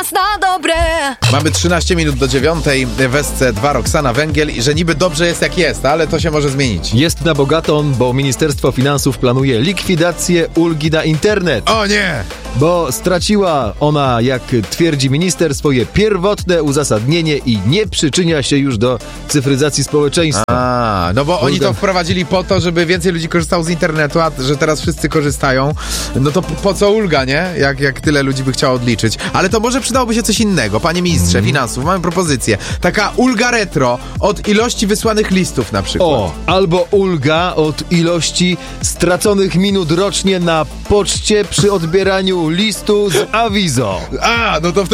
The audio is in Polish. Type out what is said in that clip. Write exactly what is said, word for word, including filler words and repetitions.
nas na dobre. Mamy trzynaście minut do dziewiątej, w S C dwa Roxana Węgiel i że niby dobrze jest jak jest, ale to się może zmienić. Jest na bogato, bo Ministerstwo Finansów planuje likwidację ulgi na internet. O nie! Bo straciła ona, jak twierdzi minister, swoje pierwotne uzasadnienie i nie przyczynia się już do cyfryzacji społeczeństwa. A, no bo oni to wprowadzili po to, żeby więcej ludzi korzystało z internetu, a że teraz wszyscy korzystają, no to po, po co ulga, nie? Jak, jak tyle ludzi by chciało odliczyć. Ale to może przydałoby się coś innego. Panie ministrze Mm. finansów, mamy propozycję. Taka ulga retro od ilości wysłanych listów na przykład. O, albo ulga od ilości straconych minut rocznie na poczcie przy odbieraniu listu z awizo. A, no to wtedy